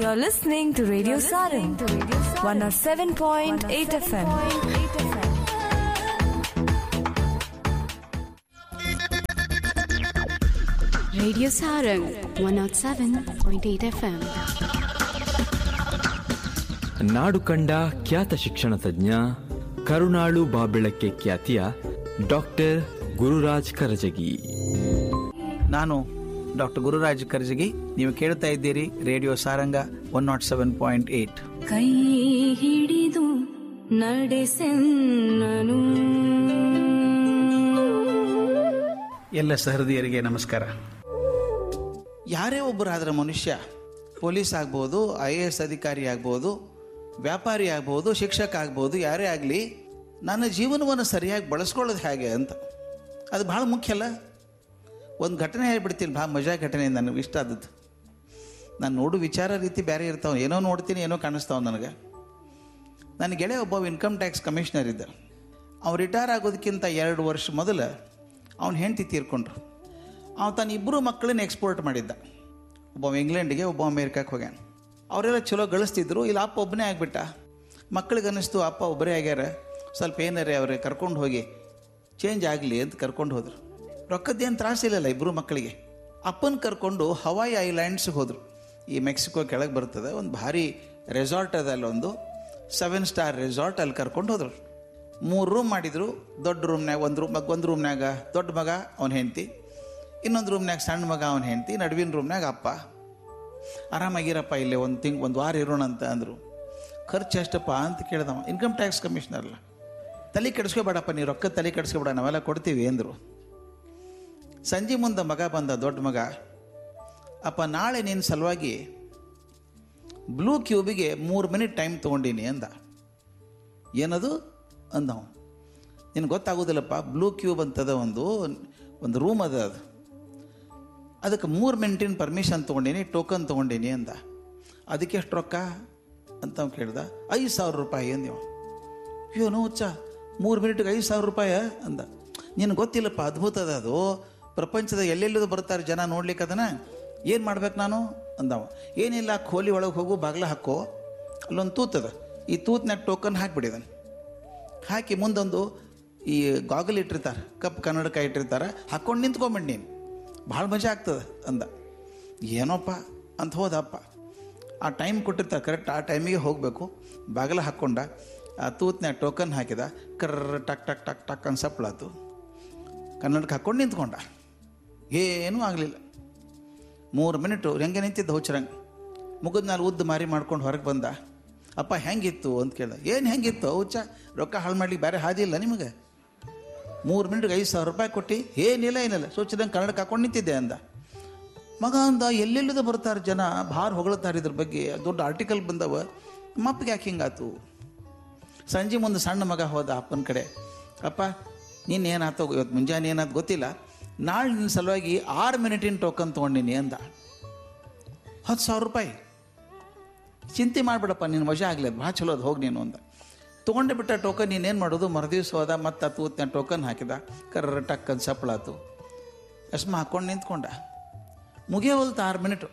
You're listening to Radio Sarang, 107.8 FM. Radio Sarang, 107.8 FM. ನಾಡು ಕಂಡ ಖ್ಯಾತ ಶಿಕ್ಷಣ ತಜ್ಞ, ಕರುಣಾಳು ಬಾಬೆಳಕ್ಕೆ ಖ್ಯಾತಿಯ ಡಾಕ್ಟರ್ ಗುರುರಾಜ್ ಕರಜಗಿ. ನಾನು ಡಾಕ್ಟರ್ ಗುರುರಾಜ್ ಕರಜಗಿ. ನೀವು ಕೇಳ್ತಾ ಇದ್ದೀರಿ ರೇಡಿಯೋ ಸಾರಂಗ 107.8. ಕೈ ಹಿಡಿದು ನಡೆಸೆನ್ನನು. ಎಲ್ಲ ಸಹೃದಯರಿಗೆ ನಮಸ್ಕಾರ. ಯಾರೇ ಒಬ್ಬರಾದ್ರೆ ಮನುಷ್ಯ ಪೊಲೀಸ್ ಆಗ್ಬೋದು, IAS ಅಧಿಕಾರಿ ಆಗ್ಬೋದು, ವ್ಯಾಪಾರಿ ಆಗ್ಬೋದು, ಶಿಕ್ಷಕ ಆಗ್ಬೋದು, ಯಾರೇ ಆಗಲಿ ನನ್ನ ಜೀವನವನ್ನು ಸರಿಯಾಗಿ ಬಳಸ್ಕೊಳ್ಳೋದು ಹೇಗೆ ಅಂತ ಅದು ಭಾಳ ಮುಖ್ಯ ಅಲ್ಲ. ಒಂದು ಘಟನೆ ಹೇಳ್ಬಿಡ್ತೀನಿ, ಭಾಳ ಮಜಾ ಘಟನೆ, ನನಗೆ ಇಷ್ಟ ಆದದ್ದು. ನಾನು ನೋಡು ವಿಚಾರ ರೀತಿ ಬೇರೆ ಇರ್ತಾವೆ, ಏನೋ ನೋಡ್ತೀನಿ ಏನೋ ಕಾಣಿಸ್ತಾವೆ ನನಗೆ. ನನ್ನ ಗೆಳೆಯ ಒಬ್ಬ ಇನ್ಕಮ್ ಟ್ಯಾಕ್ಸ್ ಕಮಿಷನರ್ ಇದ್ದ. ಅವ್ನು ರಿಟೈರ್ ಆಗೋದಕ್ಕಿಂತ 2 ವರ್ಷ ಮೊದಲು ಅವ್ನ ಹೆಂಡತಿ ತೀರ್ಕೊಂಡ್ರು. ಅವ್ನು ತನ್ನ 2 ಮಕ್ಕಳನ್ನ ಎಕ್ಸ್ಪೋರ್ಟ್ ಮಾಡಿದ್ದ. ಒಬ್ಬ ಇಂಗ್ಲೆಂಡಿಗೆ, ಒಬ್ಬ ಅಮೇರಿಕಕ್ಕೆ ಹೋಗ್ಯಾನ. ಅವರೆಲ್ಲ ಚಲೋ ಗಳಿಸ್ತಿದ್ರು. ಇಲ್ಲಿ ಅಪ್ಪ ಒಬ್ಬನೇ ಆಗಿಬಿಟ್ಟ. ಮಕ್ಕಳಿಗೆ ಅನ್ನಿಸ್ತು ಅಪ್ಪ ಒಬ್ಬರೇ ಆಗ್ಯಾರ, ಸ್ವಲ್ಪ ಏನಾರೇ ಅವ್ರಿಗೆ ಕರ್ಕೊಂಡು ಹೋಗಿ ಚೇಂಜ್ ಆಗಲಿ ಅಂತ ಕರ್ಕೊಂಡು ಹೋದ್ರು. ರೊಕ್ಕದ್ದೇನು ತ್ರಾಸಿಲ್ಲಲ್ಲ 2 ಮಕ್ಕಳಿಗೆ. ಅಪ್ಪನ ಕರ್ಕೊಂಡು ಹವಾಯಿ ಐಲ್ಯಾಂಡ್ಸ್ಗೆ ಹೋದರು. ಈ ಮೆಕ್ಸಿಕೋ ಕೆಳಗೆ ಬರ್ತದೆ, ಒಂದು ಭಾರಿ ರೆಸಾರ್ಟ್ ಅದ, ಅಲ್ಲೊಂದು 7 ಸ್ಟಾರ್ ರೆಸಾರ್ಟ್. ಅಲ್ಲಿ ಕರ್ಕೊಂಡು ಹೋದರು. 3 ರೂಮ್ ಮಾಡಿದರು. ದೊಡ್ಡ ರೂಮ್ನಾಗ ಒಂದು ರೂಮ್ನಾಗ ದೊಡ್ಡ ಮಗ ಅವನ ಹೆಂಡತಿ, ಇನ್ನೊಂದು ರೂಮ್ನಾಗ ಸಣ್ಣ ಮಗ ಅವನ ಹೆಂಡತಿ, ನಡುವಿನ ರೂಮ್ನಾಗ ಅಪ್ಪ. ಆರಾಮಾಗಿರಪ್ಪ, ಇಲ್ಲೇ ಒಂದು ವಾರ ಇರೋಣ ಅಂತ ಅಂದರು. ಖರ್ಚು ಎಷ್ಟಪ್ಪ ಅಂತ ಕೇಳ್ದವ. Income tax ಕಮಿಷನರ್ಲ್ಲ. ತಲೆ ಕೆಡಿಸ್ಕೋಬೇಡಪ್ಪ, ನೀವು ರೊಕ್ಕ ತಲೆ ಕೆಡಿಸ್ಕೋಬೇಡ, ನಾವೆಲ್ಲ ಕೊಡ್ತೀವಿ ಅಂದರು. ಸಂಜೆ ಮುಂದೆ ಮಗ ಬಂದ, ದೊಡ್ಡ ಮಗ. ಅಪ್ಪ ನಾಳೆ ನಿನ್ನ ಸಲುವಾಗಿ ಬ್ಲೂ ಕ್ಯೂಬಿಗೆ 3 ಮಿನಿಟ್ ಟೈಮ್ ತೊಗೊಂಡೀನಿ ಅಂದ. ಏನದು ಅಂದವ. ನಿನಗೆ ಗೊತ್ತಾಗೋದಿಲ್ಲಪ್ಪ, ಬ್ಲೂ ಕ್ಯೂಬ್ ಅಂತದ ಒಂದು ರೂಮ್ ಅದ, ಅದಕ್ಕೆ 3 ಮಿನಿಟಿನ ಪರ್ಮಿಷನ್ ತೊಗೊಂಡೀನಿ, ಟೋಕನ್ ತೊಗೊಂಡೀನಿ ಅಂದ. ಅದಕ್ಕೆ ಎಷ್ಟು ರೊಕ್ಕ ಅಂತ ಅವ್ನು ಕೇಳ್ದ. 5,000 ರೂಪಾಯಿ ಅಂದವ. ಏನೋ ಹುಚ್ಚ, 3 ಮಿನಿಟ್ಗೆ 5,000 ರೂಪಾಯಿ ಅಂದ. ನಿನಗೆ ಗೊತ್ತಿಲ್ಲಪ್ಪ, ಅದ್ಭುತ ಅದ ಅದು. ಪ್ರಪಂಚದ ಎಲ್ಲೆಲ್ಲದು ಬರ್ತಾರೆ ಜನ ನೋಡ್ಲಿಕ್ಕೆ, ಅದನ್ನು ಏನು ಮಾಡ್ಬೇಕು ನಾನು ಅಂದವ. ಏನಿಲ್ಲ, ಖೋಲಿ ಒಳಗೆ ಹೋಗು, ಬಾಗಿಲ ಹಾಕೋ, ಅಲ್ಲೊಂದು ತೂತದ, ಈ ತೂತ್ನಾಗ ಟೋಕನ್ ಹಾಕಿಬಿಡಿದನು. ಹಾಕಿ ಮುಂದೊಂದು ಈ ಗಾಗಲ್ ಇಟ್ಟಿರ್ತಾರೆ, ಕಪ್ ಕನ್ನಡಕ ಇಟ್ಟಿರ್ತಾರೆ, ಹಾಕ್ಕೊಂಡು ನಿಂತ್ಕೊಂಬಿಡಿ ನೀನು, ಭಾಳ ಮಜಾ ಆಗ್ತದೆ ಅಂದ. ಏನೋಪ್ಪ ಅಂತ ಹೋದಪ್ಪ. ಆ ಟೈಮ್ ಕೊಟ್ಟಿರ್ತಾರೆ, ಕರೆಕ್ಟ್ ಆ ಟೈಮಿಗೆ ಹೋಗಬೇಕು. ಬಾಗಿಲ ಹಾಕ್ಕೊಂಡ, ಆ ತೂತ್ನಾಗ ಟೋಕನ್ ಹಾಕಿದ, ಕರ್ರ ಟಕ್ ಟಕ್ ಟಕ್ ಟಕ್ ಅಂತ ಸಪ್ಳಾತು. ಕನ್ನಡಕ್ಕೆ ಹಾಕ್ಕೊಂಡು ನಿಂತ್ಕೊಂಡ, ಏನೂ ಆಗಲಿಲ್ಲ. 3 ಮಿನಿಟು ಹೆಂಗೆ ನಿಂತಿದ್ದ ಹುಚ್ಚರಂಗೆ. ಮುಗಿದ ಮೇಲೆ ಉದ್ದು ಮಾರಿ ಮಾಡ್ಕೊಂಡು ಹೊರಗೆ ಬಂದ. ಅಪ್ಪ ಹೆಂಗಿತ್ತು ಅಂತ ಕೇಳ್ದ. ಏನು ಹೆಂಗಿತ್ತು ಹುಚ್ಚ, ರೊಕ್ಕ ಹಾಳು ಮಾಡ್ಲಿಕ್ಕೆ ಬೇರೆ ಹಾದಿ ಇಲ್ಲ ನಿಮಗೆ? 3 ಮಿನಿಟ್ಗೆ 5,000 ರೂಪಾಯಿ ಕೊಟ್ಟು ಏನಿಲ್ಲ ಸೋಚಿದಂಗೆ ಕನ್ನಡಕ್ಕೆ ಹಾಕೊಂಡು ನಿಂತಿದ್ದೆ ಅಂದ. ಮಗ ಅಂದ, ಎಲ್ಲೆಲ್ಲದ ಬರ್ತಾರೆ ಜನ, ಭಾಳ ಹೊಗಳ್ತಾರೆ ಇದ್ರ ಬಗ್ಗೆ, ದೊಡ್ಡ ಆರ್ಟಿಕಲ್ ಬಂದವ, ಮಪ್ಪಿಗೆ ಯಾಕೆ ಹಿಂಗಾತು? ಸಂಜೆ ಮುಂದೆ ಸಣ್ಣ ಮಗ ಹೋದ ಅಪ್ಪನ ಕಡೆ. ಅಪ್ಪ ನೀನು ಏನಾಯ್ತು ಇವತ್ತು ಮುಂಜಾನೆ ಏನಾಯ್ತು ಗೊತ್ತಿಲ್ಲ, ನಾಳೆ ನಿನ್ನ ಸಲುವಾಗಿ 6 ಮಿನಿಟಿನ ಟೋಕನ್ ತೊಗೊಂಡಿನಿ ಅಂದ. 10,000 ರೂಪಾಯಿ. ಚಿಂತೆ ಮಾಡಿಬಿಡಪ್ಪ, ನೀನು ಮಜಾ ಆಗಲಿ, ಅದು ಭಾಳ ಚಲೋ ಅದು, ಹೋಗಿ ನೀನು ಅಂದ. ತೊಗೊಂಡೆ ಬಿಟ್ಟ ಟೋಕನ್. ನೀನೇನು ಮಾಡೋದು, ಮರುದಿವ್ಸ ಹೋದ, ಮತ್ತು ಆ ತೂತ್ನ ಟೋಕನ್ ಹಾಕಿದ, ಕರ್ರ ಟಕ್ಕನ್ ಸಪ್ಪಳಾತು. ಅಸ್ಮ ಹಾಕ್ಕೊಂಡು ನಿಂತ್ಕೊಂಡ. ಮುಗಿಯೋಲ್ತು 6 ಮಿನಿಟು.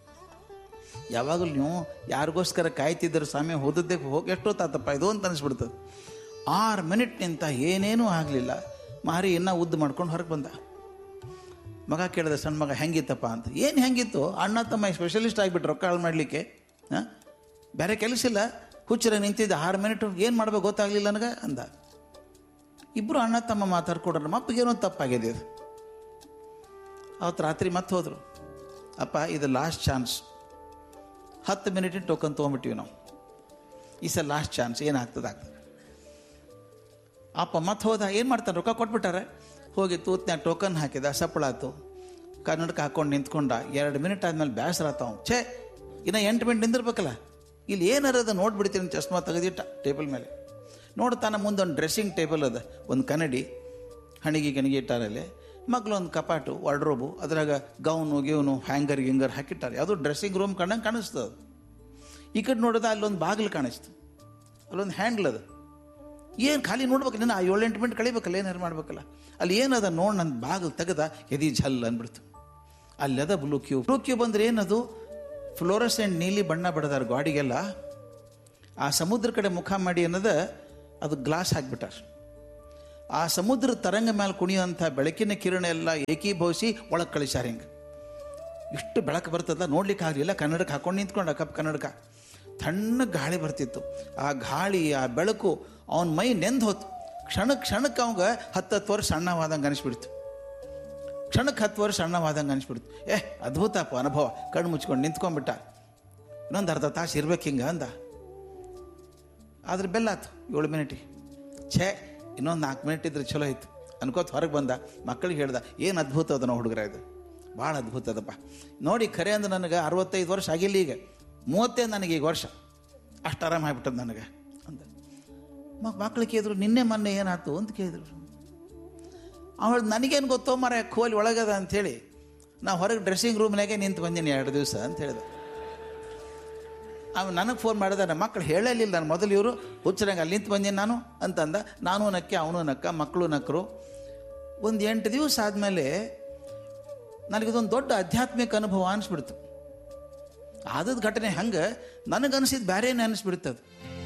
ಯಾವಾಗಲೂ ನೀವು ಯಾರಿಗೋಸ್ಕರ ಕಾಯ್ತಿದ್ದರು ಸ್ವಾಮಿ, ಹೋದದ್ದೇ ಹೋಗಿ ಎಷ್ಟೊತ್ತಾತಪ್ಪ ಇದು ಅಂತ ಅನಿಸ್ಬಿಡ್ತದೆ. 6 ಮಿನಿಟ್ ನಿಂತ, ಏನೇನೂ ಆಗಲಿಲ್ಲ. ಮಾರಿ ಇನ್ನೂ ಉದ್ದು ಮಾಡ್ಕೊಂಡು ಹೊರಗೆ ಬಂದ. ಮಗ ಕೇಳಿದ, ಸಣ್ಣ ಮಗ ಹೆಂಗಿತ್ತಪ್ಪ ಅಂತ. ಏನು ಹೆಂಗಿತ್ತು, ಅಣ್ಣ ತಮ್ಮ ಸ್ಪೆಷಲಿಸ್ಟ್ ಆಗಿಬಿಟ್ಟು ರೊಕ್ಕ ಹಾಳು ಮಾಡಲಿಕ್ಕೆ, ಬೇರೆ ಕೆಲಸ ಇಲ್ಲ, ಹುಚ್ಚರ ನಿಂತಿದ್ದ 6 ಮಿನಿಟು, ಏನು ಮಾಡ್ಬೇಕು ಗೊತ್ತಾಗಲಿಲ್ಲ ನನಗೆ ಅಂದ. ಇಬ್ಬರು ಅಣ್ಣ ತಮ್ಮ ಮಾತಾಡ್ಕೊಡ್ರ, ಮಪ್ಪಗೇನೋ ತಪ್ಪಾಗಿದೆ ಇದು. ಅವತ್ತು ರಾತ್ರಿ ಮತ್ತೆ ಹೋದರು. ಅಪ್ಪ ಇದು ಲಾಸ್ಟ್ ಚಾನ್ಸ್, 10 ಮಿನಿಟಿನ ಟೋಕನ್ ತೊಗೊಂಬಿಟ್ಟಿವಿ ನಾವು, ಈ ಸಲ ಲಾಸ್ಟ್ ಚಾನ್ಸ್, ಏನಾಗ್ತದೆ. ಅಪ್ಪ ಮತ್ತೆ ಹೋದ. ಏನು ಮಾಡ್ತಾನೆ, ರೊಕ್ಕ ಕೊಟ್ಬಿಟ್ಟಾರೆ. ಹೋಗಿ ತೂತ್ನ್ಯಾಗ ಟೋಕನ್ ಹಾಕಿದ, ಸಪ್ಪಳಾತು. ಕನ್ನಡಕ್ಕೆ ಹಾಕ್ಕೊಂಡು ನಿಂತ್ಕೊಂಡ. 2 ಮಿನಿಟ್ ಆದಮೇಲೆ ಬೇಸರ ಆತಾವ. ಛೇ, ಇನ್ನು 8 ಮಿನಿಟ್ ನಿಂದಿರ್ಬೇಕಲ್ಲ, ಇಲ್ಲಿ ಏನಾರದ ನೋಡ್ಬಿಡ್ತೀನಿ. ಚಶ್ಮಾ ತೆಗೆದಿಟ್ಟ ಟೇಬಲ್ ಮೇಲೆ. ನೋಡ್ತಾನ ಮುಂದೆ ಒಂದು ಡ್ರೆಸ್ಸಿಂಗ್ ಟೇಬಲ್ ಅದ, ಒಂದು ಕನ್ನಡಿ, ಹಣಿಗೆ ಇಟ್ಟಾರಲ್ಲಿ. ಮಗ್ಲೊಂದು ಕಪಾಟು, ವಾರ್ಡ್ರೋಬು, ಅದ್ರಾಗ ಗೌನು ಹ್ಯಾಂಗರ್ ಹಾಕಿಟ್ಟಾರೆ. ಯಾವುದೋ ಡ್ರೆಸ್ಸಿಂಗ್ ರೂಮ್ ಕಂಡಂಗೆ ಕಾಣಿಸ್ತದೆ. ಈ ಕಡೆ ನೋಡಿದ ಅಲ್ಲೊಂದು ಬಾಗಿಲು ಕಾಣಿಸ್ತು, ಅಲ್ಲೊಂದು ಹ್ಯಾಂಡ್ಲ್ ಅದು. ಏನು ಖಾಲಿ ನೋಡ್ಬೇಕು, ನೀನು 7-8 ಮಿನಿಟ್ ಕಳಿಬೇಕಲ್ಲ, ಏನಾರು ಮಾಡ್ಬೇಕಲ್ಲ. ಅಲ್ಲಿ ಏನದ ನೋಡಿ, ನನ್ನ ಬಾಗಿಲು ತೆಗೆದ, ಎದಿ ಝಲ್ ಅಂದ್ಬಿಡ್ತು. ಅಲ್ಲದ ಬ್ಲೂ ಕ್ಯೂಬ್. ಬ್ಲೂ ಕ್ಯೂಬ್ ಅಂದರೆ ಏನದು, ಫ್ಲೋರಸೆಂಟ್ ನೀಲಿ ಬಣ್ಣ ಬಡ್ದಾರ ಗಾಡಿಗೆಲ್ಲ. ಆ ಸಮುದ್ರ ಕಡೆ ಮುಖ ಮಾಡಿ ಅನ್ನೋದು ಅದು ಗ್ಲಾಸ್ ಹಾಕ್ಬಿಟ್ಟಾರ. ಆ ಸಮುದ್ರ ತರಂಗ ಮೇಲೆ ಕುಣಿಯುವಂಥ ಬೆಳಕಿನ ಕಿರಣ ಎಲ್ಲ ಏಕೀಭವಿಸಿ ಒಳಗೆ ಕಳಿಸ್ಯಾರ. ಹಿಂಗೆ ಇಷ್ಟು ಬೆಳಕು ಬರ್ತದ ನೋಡ್ಲಿಕ್ಕೆ ಆಗಲಿಲ್ಲ. ಕನ್ನಡಕ್ಕೆ ಹಾಕೊಂಡು ನಿಂತ್ಕೊಂಡ ಕಪ್ ಕನ್ನಡಕ. ತಣ್ಣ ಗಾಳಿ ಬರ್ತಿತ್ತು. ಆ ಗಾಳಿ ಆ ಬೆಳಕು ಅವನ ಮೈ ನೆಂದು ಹೋತು. ಕ್ಷಣಕ್ಕೆ ಅವಂಗೆ 10 ವರ್ಷ ಸಣ್ಣವಾದಂಗೆ ಅನಿಸ್ಬಿಡ್ತು. ಕ್ಷಣಕ್ಕೆ 10 ವರ್ಷ ಸಣ್ಣವಾದಂಗೆ ಅನಿಸ್ಬಿಡ್ತು. ಅದ್ಭುತಪ್ಪ ಅನುಭವ. ಕಣ್ಣು ಮುಚ್ಕೊಂಡು ನಿಂತ್ಕೊಂಡ್ಬಿಟ್ಟ. ಇನ್ನೊಂದು ಅರ್ಧ ತಾಸು ಇರ್ಬೇಕು ಹಿಂಗೆ ಅಂದ. ಆದ್ರೆ ಬೆಲ್ಲಾತು 7 ಮಿನಿಟಿಗೆ. ಇನ್ನೊಂದು 4 ಮಿನಿಟ್ ಇದ್ರೆ ಚಲೋ ಇತ್ತು ಅನ್ಕೋತ ಹೊರಗೆ ಬಂದ. ಮಕ್ಕಳಿಗೆ ಹೇಳ್ದ, ಏನು ಅದ್ಭುತ ಅದ ನಾವು ಹುಡುಗರ, ಇದು ಭಾಳ ಅದ್ಭುತ ಅದಪ್ಪ ನೋಡಿ. ಖರೆ ಅಂದ್ರೆ ನನಗೆ 65 ವರ್ಷ ಆಗಿಲ್ಲ, ಈಗ 30 ನನಗೆ ಈಗ ವರ್ಷ. ಅಷ್ಟು ಆರಾಮ ಆಗ್ಬಿಟ್ಟದ ನನಗೆ ಅಂದ. ಮಕ್ಕಳು ಕೇಳಿದ್ರು, ನಿನ್ನೆ ಮೊನ್ನೆ ಏನಾಯ್ತು ಅಂತ ಕೇಳಿದ್ರು. ಅವಳು ನನಗೇನು ಗೊತ್ತೋ ಮರ ಕೋಲಿ ಒಳಗದ ಅಂಥೇಳಿ ನಾವು ಹೊರಗೆ ಡ್ರೆಸ್ಸಿಂಗ್ ರೂಮ್ನಾಗೆ ನಿಂತು ಬಂದೀನಿ 2 ದಿವಸ ಅಂತ ಹೇಳಿದೆ. ಅವ್ನು ನನಗೆ ಫೋನ್ ಮಾಡಿದ. ನನ್ನ ಮಕ್ಕಳು ಹೇಳಲಿಲ್ಲ. ನಾನು ಮೊದಲು ಇವರು ಹುಚ್ಚರಂಗೆ ಅಲ್ಲಿ ನಿಂತು ಬಂದೀನಿ ನಾನು ಅಂತಂದ. ನಾನು ನಕ್ಕೆ, ಅವನು ನಕ್ಕ, ಮಕ್ಕಳು ನಕ್ಕರು. ಒಂದು 8 ದಿವಸ ಆದಮೇಲೆ ನನಗಿದೊಂದು ದೊಡ್ಡ ಆಧ್ಯಾತ್ಮಿಕ ಅನುಭವ ಅನಿಸ್ಬಿಡ್ತು. ಆದದ ಘಟನೆ ಹಂಗೆ ನನಗನ್ಸಿದ್ದು ಬೇರೆನೇ ಅನಿಸ್ಬಿಡ್ತದೆ.